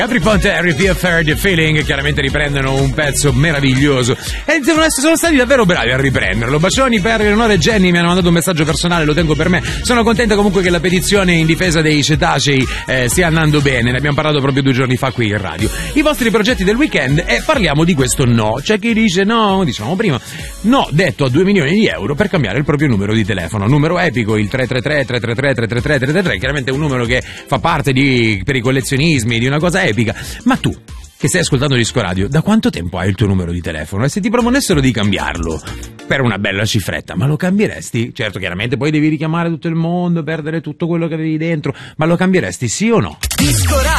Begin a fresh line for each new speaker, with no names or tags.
Every Ponte e Harry P. Fair The Feeling chiaramente riprendono un pezzo meraviglioso e sono stati davvero bravi a riprenderlo. Bacioni per Eleonora e Jenny, mi hanno mandato un messaggio personale, lo tengo per me. Sono contenta comunque che la petizione in difesa dei cetacei stia andando bene, ne abbiamo parlato proprio 2 giorni fa qui in radio. I vostri progetti del weekend, e parliamo di questo no. C'è chi dice no, diciamo prima, no detto a 2 milioni di euro per cambiare il proprio numero di telefono. Numero epico, il 333-333-333-333, chiaramente un numero che fa parte per i collezionismi di una cosa epica. Ma tu, che stai ascoltando Disco Radio, da quanto tempo hai il tuo numero di telefono? E se ti proponessero di cambiarlo per una bella cifretta, ma lo cambieresti? Certo, chiaramente poi devi richiamare tutto il mondo, perdere tutto quello che avevi dentro, ma lo cambieresti sì o no?
Disco Radio.